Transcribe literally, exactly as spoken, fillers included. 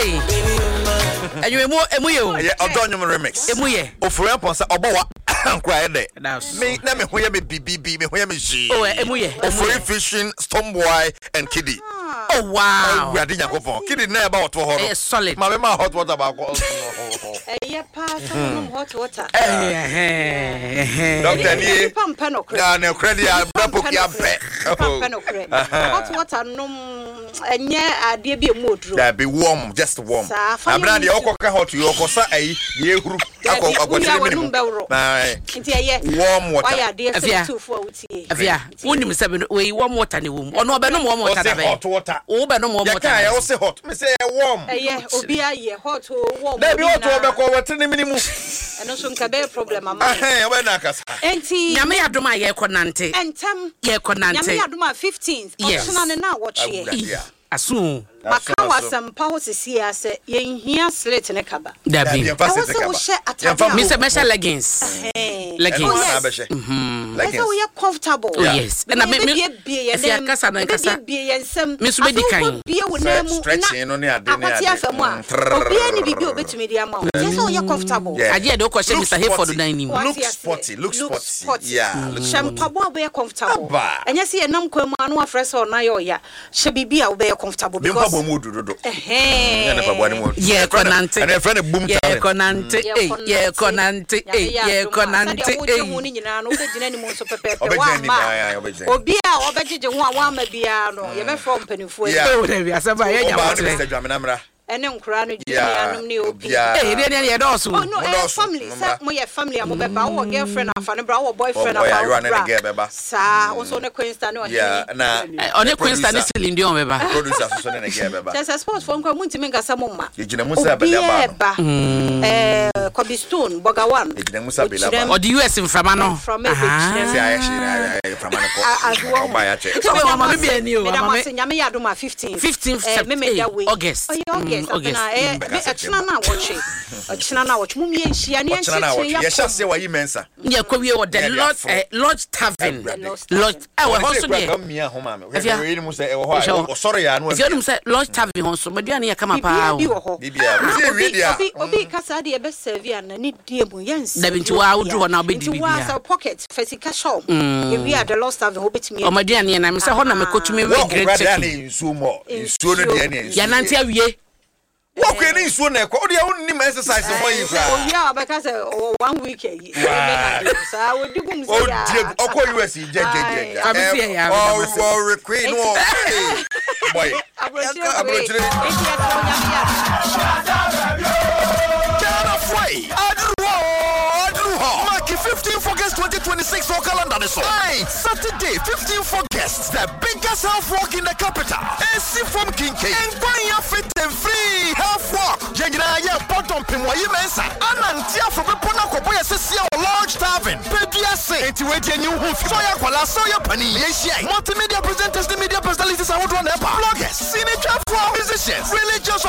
Hey. And you emu emu yo. Yeah, Odonyum remix. Emu ye. Ofure ponsa obowa nkwa de. That's Me na me hoye me bibibi me hoye me ji. Oh, emu ye. Ofure fishing Stormboy and Kiddy. Oh wow. We are the Yakopon. Kiddy na ba hot water. It's solid. Ma me ma hot water ba ko. Eh yeah pass some hot water. Eh. Doctor ni. Pampa no credit. Na na credit a brapoki ampe. Pampa no credit. Hot water no enye ade bi emu oduro. That be warm, just warm. Abna de okoka hot you okosa ayi de ehuru akọ agwatire minimum. Na nti eye warm water. Why ade se two for utie. Afia, wonim se we warm water ne wom. Ono be no warm water da be. Hot water. Wo be no warm water. Ya ka say hot. Me say warm. Eye obi aye hot warm. Na bi hot be ko water ne minimum. Eno so nka be problem ama. Eh, we na kasa. Enti nyame adoma ye konante. Entem Ye konante. nyame adoma fifteenth. Option na na watch here. Asu. Maka wasampa ho sisi ase yenhia slate ne kaba. Dabi. Awo se wo hye atade. Me say measure leggings. Leggings. Mhm. Leggings. We are comfortable. Yes. And me me if you kasa na kasa. Me so be di kan. Bie wo na mu. Stretching no ne ade ne ade. Akwati afemu a. Obi ani bibi obetumi di ama. Yes, we are comfortable. Ade de ko hye Mister Hayford dan ni mu. Look sporty, look sporty. Yeah, look shampabo be comfortable. Enya se enam kwamu anu afresh o na yo ya. Hye bibi a wo be comfortable because eh yeah konante and a friend of boom yeah konante eh yeah konante eh yeah konante eh obi a obegije ho a wa ma bia no ye be from panifo eh o da bia saba ye nya ene nkura no jianum ne obi eh re ne ye do so no family say mo ye family am be ba wo girlfriend afa ne bra wo boyfriend afa sa wo so ne queensta ne o yeah na on ne queensta ne cylinder on be ba producer so ne ge be ba just sports phone ko muntimi ngasa mo ma ejina musa be ba eh Kobe Stone Bogawan ejina musa be ba o the U S mframa no from a say I mframa no ko o ba ya che so we mama be bi ani o mama me nyame ya do ma fifteenth fifteenth August August na eh achina na watch achina na watch mum ye hia ne enche ya sha se wa yi mensa ye kwa wie o the Lodge Lodge Tavern Lodge eh we also there gamia ho ma me we ni mu se e wo ho o sorry ya no e you say Lodge Tavern ho so maduane ye kama pa o bibia we we dia obi obi kasa de be serve an ni die mu yensi da binti wa wo ho na obedi bibia wa sa pocket fasika shop ye we are the Lodge Tavern obetimi o maduane na me say ho na me kotumi we great chicken nsuo mo nsuo no de ne ya nante awie what can you so na ko o de won ni exercise ho yi fra o ya abeka say one week yi sa wo digum say o die o ko U S je je je o for requeen no boy abrochire fifteenth August twenty twenty-six for calendar this Hey, Saturday fifteenth August, the biggest health walk in the capital. A C from King K. And buying your fit and free health walk. Jengina ya bottom pimwa yimensa. Anantia from the Pona Koboya Sisia Lodge Tavern. Pedia say to wait a new hoof. Soya Kwala Soya Pani. Yesia. Multimedia presenters, the media personalities are what one bloggers, senior musicians, religious